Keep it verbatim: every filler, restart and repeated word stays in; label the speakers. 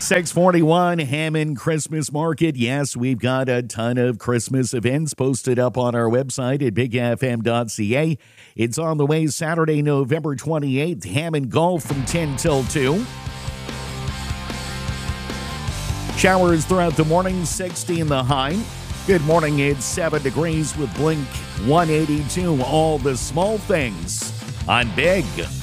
Speaker 1: six forty-one Hammond Christmas Market. Yes, we've got a ton of Christmas events posted up on our website at big f m dot c a. It's on the way Saturday, November twenty-eighth. Hammond Golf from ten till two. Showers throughout the morning, sixty in the high. Good morning, it's seven degrees with Blink one eighty-two. All the small things on Big